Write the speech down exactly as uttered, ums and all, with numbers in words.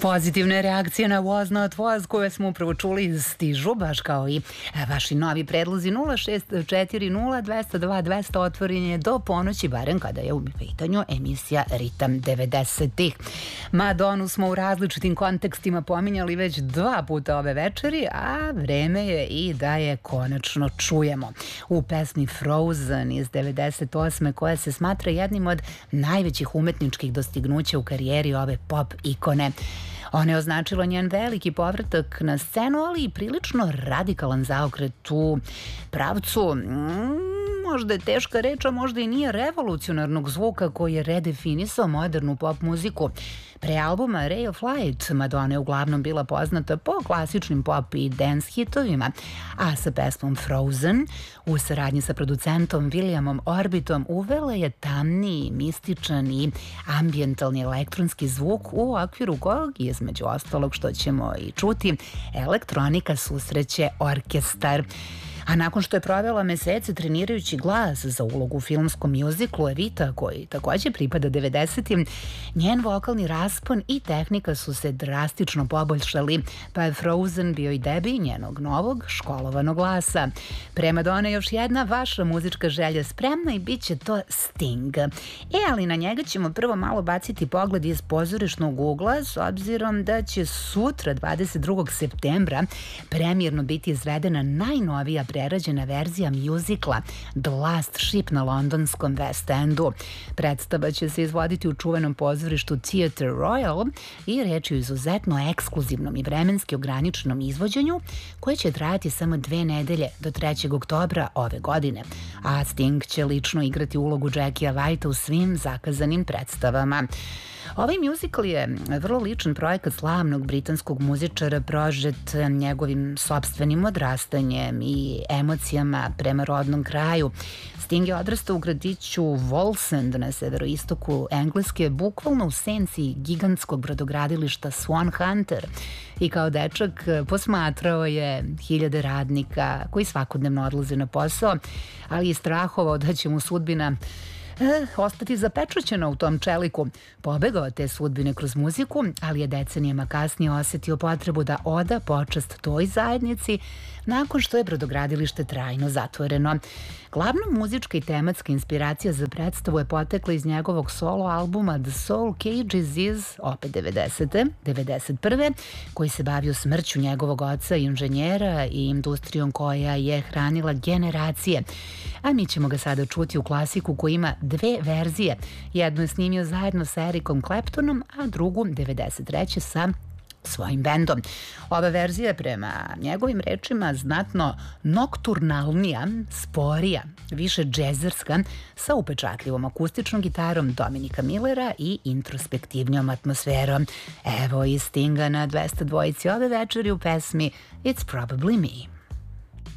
Pozitivne reakcije na Was Not Was koje smo upravo čuli stižu, baš kao i vaši novi predlozi. Nula šest četiri nula dvesta dva dvesta otvoren je do ponoći, barem kada je u pitanju emisija Ritam devedesetih. Madonu smo u različitim kontekstima pominjali već dva puta ove večeri, a vreme je i da je konačno čujemo. U pesmi Frozen iz devedeset osme koja se smatra jednim od najvećih umetničkih dostignuća u karijeri ove pop ikone. Ona je označila njen veliki povratak na scenu, ali i prilično radikalan zaokret u pravcu, mm, možda je teška reč, a možda i nije, revolucionarnog zvuka koji je redefinisao modernu pop muziku. Pre albuma Ray of Light Madonna je uglavnom bila poznata po klasičnim pop i dance hitovima, a sa pesmom Frozen u saradnji sa producentom Williamom Orbitom uvela je tamniji, mističan i ambijentalni elektronski zvuk u okviru kojeg, između ostalog što ćemo i čuti, elektronika susreće orkestar. A nakon što je provela mesece trenirajući glas za ulogu u filmskom mjuziklu Evita, koji takođe pripada devedesetim, njen vokalni raspon i tehnika su se drastično poboljšali, pa je Frozen bio i debi njenog novog školovanog glasa. Pre Madone još jedna vaša muzička želja spremna i bit će to Sting. E, ali na njega ćemo prvo malo baciti pogled iz pozorišnog ugla, s obzirom da će sutra, dvadeset drugog septembra, premijerno biti izvedena najnovija prerađena verzija mjuzikla The Last Ship na londonskom West Endu. Predstava će se izvoditi u čuvenom pozorištu Theatre Royal i reč je o izuzetno ekskluzivnom i vremenski ograničenom izvođenju koje će trajati samo dve nedelje do trećeg oktobra ove godine. A Sting će lično igrati ulogu Jackija Whitea u svim zakazanim predstavama. Ovaj mjuzikl je vrlo ličan projekat slavnog britanskog muzičara prožet njegovim sopstvenim odrastanjem i emocijama prema rodnom kraju. Sting je odrastao u gradiću Wallsend na severoistoku Engleske, bukvalno u senci gigantskog brodogradilišta Swan Hunter, i kao dečak posmatrao je hiljade radnika koji svakodnevno odlaze na posao, ali je strahovao da će mu sudbina Eh, ostati zapečaćena u tom čeliku. Pobegao te sudbine kroz muziku, ali je decenijama kasnije osetio potrebu da oda počast toj zajednici nakon što je brodogradilište trajno zatvoreno. Glavna muzička i tematska inspiracija za predstavu je potekla iz njegovog solo albuma The Soul Cages iz opet devedesete, devedeset prve, koji se bavio smrću njegovog oca, inženjera, i industrijom koja je hranila generacije. A mi ćemo ga sada čuti u klasiku koji ima dve verzije. Jednu je snimio zajedno sa Ericom Claptonom, a drugu devedeset treće sa svojim bendom. Ova verzija je prema njegovim rečima znatno nokturnalnija, sporija, više džezerska, sa upečatljivom akustičnom gitarom Dominika Millera i introspektivnijom atmosferom. Evo i Stinga na dvesta dvojici ove večeri u pesmi It's Probably Me.